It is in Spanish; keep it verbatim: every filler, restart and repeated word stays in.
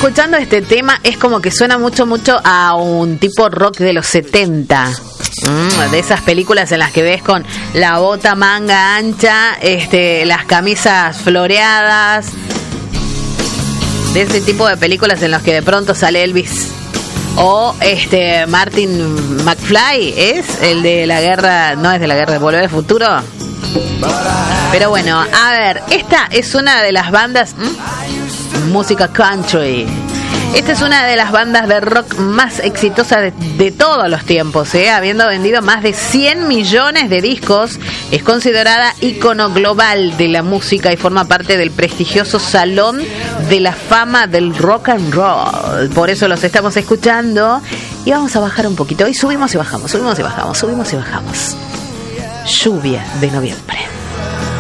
escuchando este tema es como que suena mucho, mucho a un tipo rock de los setenta. Mm, de esas películas en las que ves con la bota manga ancha, este, las camisas floreadas. De ese tipo de películas en las que de pronto sale Elvis. O este Martin McFly, ¿es? El de la guerra, no es de la guerra de Volver al Futuro. Pero bueno, a ver, esta es una de las bandas, ¿m? música country. Esta es una de las bandas de rock más exitosas de, de todos los tiempos, ¿eh? Habiendo vendido más de cien millones de discos, es considerada ícono global de la música y forma parte del prestigioso Salón de la Fama del Rock and Roll. Por eso los estamos escuchando y vamos a bajar un poquito. Y subimos y bajamos, subimos y bajamos, subimos y bajamos. Lluvia de noviembre.